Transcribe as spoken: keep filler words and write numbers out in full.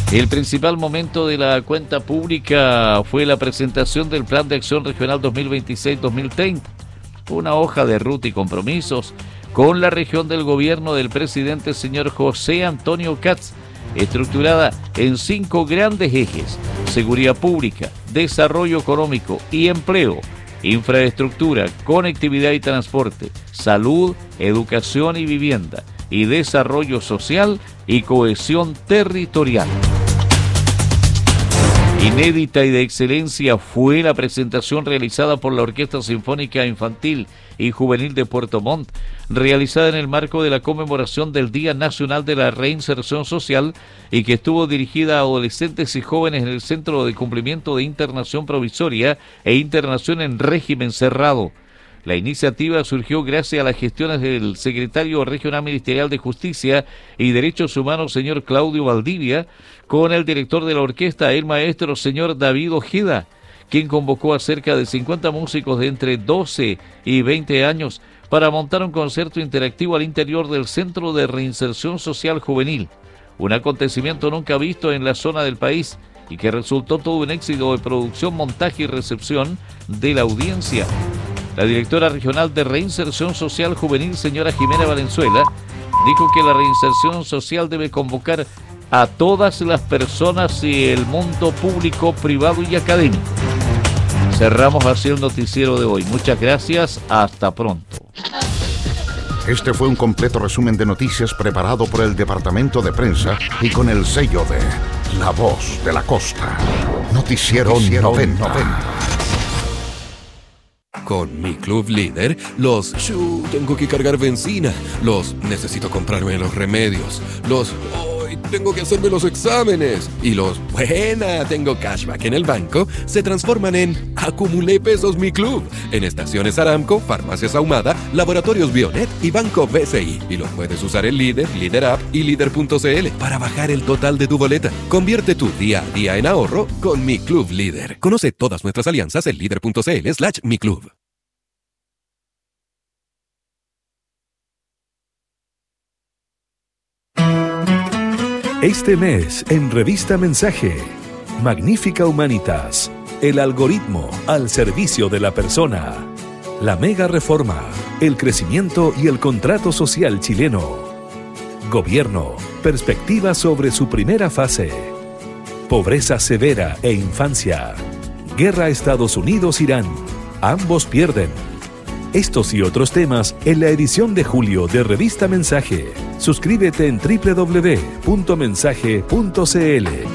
El principal momento de la cuenta pública fue la presentación del Plan de Acción Regional dos mil veintiséis a dos mil treinta, una hoja de ruta y compromisos con la región del gobierno del presidente señor José Antonio Katz, estructurada en cinco grandes ejes: seguridad pública, desarrollo económico y empleo, infraestructura, conectividad y transporte, salud, educación y vivienda, y desarrollo social y cohesión territorial. Inédita y de excelencia fue la presentación realizada por la Orquesta Sinfónica Infantil y Juvenil de Puerto Montt, realizada en el marco de la conmemoración del Día Nacional de la Reinserción Social y que estuvo dirigida a adolescentes y jóvenes en el Centro de Cumplimiento de Internación Provisoria e Internación en Régimen Cerrado. La iniciativa surgió gracias a las gestiones del secretario regional ministerial de Justicia y Derechos Humanos, señor Claudio Valdivia, con el director de la orquesta, el maestro señor David Ojeda, quien convocó a cerca de cincuenta músicos de entre doce y veinte años para montar un concierto interactivo al interior del Centro de Reinserción Social Juvenil, un acontecimiento nunca visto en la zona del país y que resultó todo un éxito de producción, montaje y recepción de la audiencia. La directora regional de Reinserción Social Juvenil, señora Jimena Valenzuela, dijo que la reinserción social debe convocar a todas las personas y el mundo público, privado y académico. Cerramos así el noticiero de hoy. Muchas gracias, hasta pronto. Este fue un completo resumen de noticias preparado por el Departamento de Prensa y con el sello de La Voz de la Costa. Noticiero, Noticiero noventa. Con mi Club Líder, los shu, tengo que cargar benzina, los necesito comprarme los remedios, los hoy tengo que hacerme los exámenes y los buena, tengo cashback en el banco, se transforman en acumulé pesos mi club en Estaciones Aramco, Farmacias Ahumada, Laboratorios Bionet y Banco B C I, y los puedes usar en Líder, Líder App y Líder punto c l para bajar el total de tu boleta. Convierte tu día a día en ahorro con mi Club Líder. Conoce todas nuestras alianzas en líder punto c l slash mi club. Este mes en Revista Mensaje, Magnífica Humanitas, el algoritmo al servicio de la persona, la mega reforma, el crecimiento y el contrato social chileno, gobierno, perspectiva sobre su primera fase, pobreza severa e infancia, guerra Estados Unidos-Irán, ambos pierden. Estos y otros temas en la edición de julio de Revista Mensaje. Suscríbete en doble u doble u doble u punto mensaje punto c l.